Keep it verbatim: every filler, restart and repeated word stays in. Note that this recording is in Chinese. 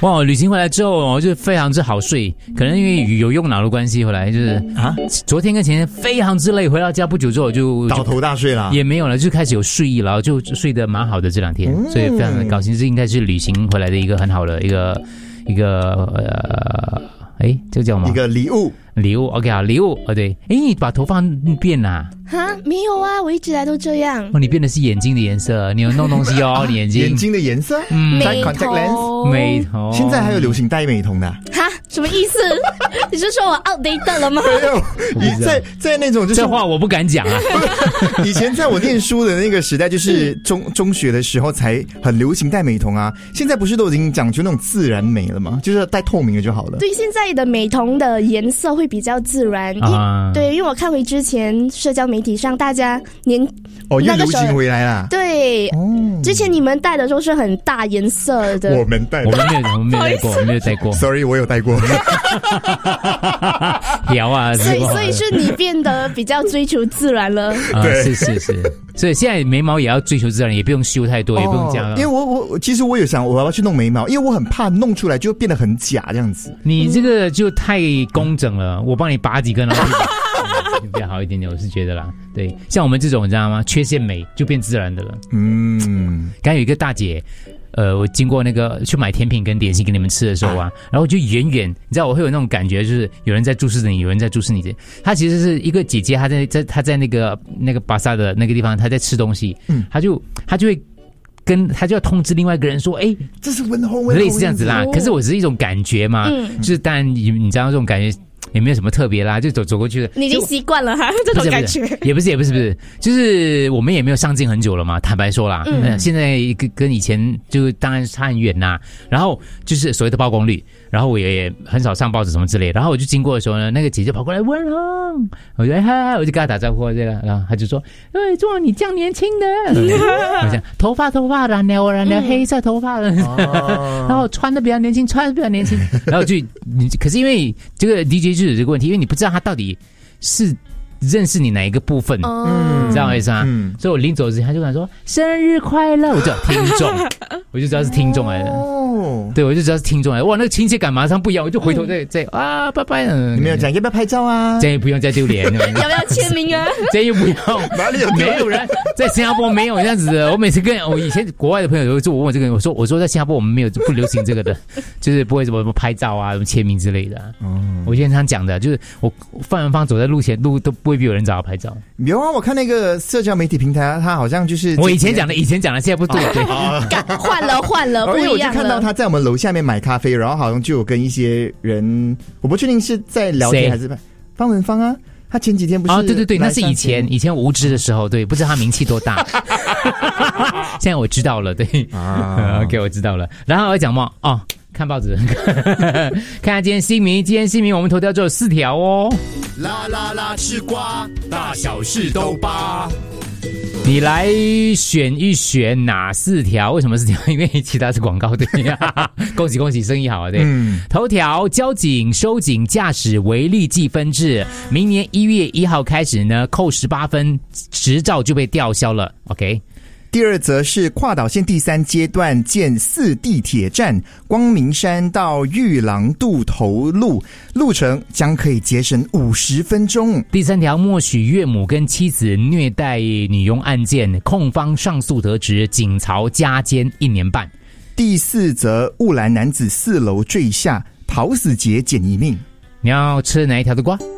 哇，旅行回来之后就非常之好睡，可能因为有用脑的关系，回来就是啊，昨天跟前天非常之累，回到家不久之后就倒头大睡了， 也没有了，就开始有睡意了，就睡得蛮好的这两天，嗯、所以非常的高兴，这应该是旅行回来的一个很好的一个一个呃，哎，这个叫什么？ 一个礼物。 礼物 ，OK 啊，礼物，哦对，哎，你把头发变啦？ 哈，没有啊，我一直来都这样。 哦，你变的是眼睛的颜色，你有弄东西哦，你眼睛眼睛的颜色， 嗯， 美头 contact lens， 美瞳， 现在还有流行戴美瞳的。 哈，什么意思？你是说我 outdated 了吗？ 没有，你在在那种就是这话我不敢讲啊。 以前在我念书的那个时代，就是中中学的时候才很流行戴美瞳啊。现在不是都已经讲究那种自然美了吗？就是戴透明的就好了。 对，现在的美瞳的颜色会比较自然。啊、对，因为我看回之前社交媒体上大家年哦又流行回来啦。 对，哦，之前你们戴的都是很大颜色的， 我们戴， 我们没有，我们没有戴过，我们没有戴过。 Sorry， 我有戴过。 聊啊， 所以所以是你变得比较追求自然了。 啊、是是是，所以现在眉毛也要追求自然，也不用修太多，哦、也不用这样。 因为我我其实我有想我要去弄眉毛，因为我很怕弄出来就变得很假这样子。 你这个就太工整了，我帮你拔几根然后比较好一点点，我是觉得啦。对，像我们这种你知道吗？缺陷美就变自然的了。嗯，刚有一个大姐。呃，我经过那个去买甜品跟点心给你们吃的时候啊，啊然后就远远，你知道我会有那种感觉，就是有人在注视着你，有人在注视你。她其实是一个姐姐，她在在她在那个那个巴萨的那个地方，她在吃东西，嗯，她就她就会跟她就要通知另外一个人说，哎， 这是文红，文红类似这样子啦。可是我只是一种感觉嘛，嗯，就是当然你你知道这种感觉。也没有什么特别啦，就走走过去了。 你已经习惯了哈，这种感觉。 也不是，也不是，不是，就是我们也没有上进很久了嘛。坦白说啦，嗯，现在跟跟以前就当然差很远呐。然后就是所谓的曝光率，然后我也很少上报纸什么之类的。然后我就经过的时候呢，那个姐姐跑过来问哦，我就哎嗨，我就跟她打招呼这个，然后她就说：“哎，怎么你这样年轻的？”我讲头发头发染了，我染了黑色头发了，然后穿的比较年轻，穿的比较年轻。然后就你，可是因为这个 D J。就有这个问题，因为你不知道他到底是认识你哪一个部分，嗯，你知道我意思吗？嗯，所以我临走之前他就跟他说生日快乐，我就知道听众，我就知道是听众来的，哦，对，我就知道是听众来的，哇，那个亲切感马上不一样，我就回头再再啊，拜拜，嗯， 你没有讲要不要拍照啊？ 这也不用再丢脸， 要不要签名啊？ 这又不用， 哪里有？ 没有人在新加坡没有这样子的。我每次跟我以前国外的朋友就问我这个，我说我说在新加坡我们没有不流行这个的，就是不会什么什么拍照啊、什么签名之类的。哦，我经常讲的，就是我范文芳走在路前，路都不会比有人找他拍照。 有啊，我看那个社交媒体平台，他好像就是我以前讲的，以前讲的，现在不对，对， 换了换了，不一样了。 我就看到他在我们楼下面买咖啡，然后好像就有跟一些人，我不确定是在聊天还是方文芳啊。他前几天不是啊？对对对，那是以前以前无知的时候，对，不知道他名气多大。现在我知道了，对，啊 ，OK， 我知道了。然后我讲嘛，哦。看报纸，看下今天新闻。今天新闻我们头条只有四条哦。 啦啦啦，吃瓜，大小事都扒。 你来选一选哪四条？为什么四条？因为其他是广告，对呀。恭喜恭喜，生意好啊，对。嗯、头条：交警收紧驾驶违例计分制，明年一月一号开始呢，扣十八分，执照就被吊销了。OK。 第二则是跨岛线第三阶段建四地铁站，光明山到玉郎渡头路路程将可以节省五十分钟。 第三条，默许岳母跟妻子虐待女佣案件，控方上诉得直，警曹加监一年半。 第四则，雾兰男子四楼坠下，逃死劫捡一命。 你要吃哪一条的瓜？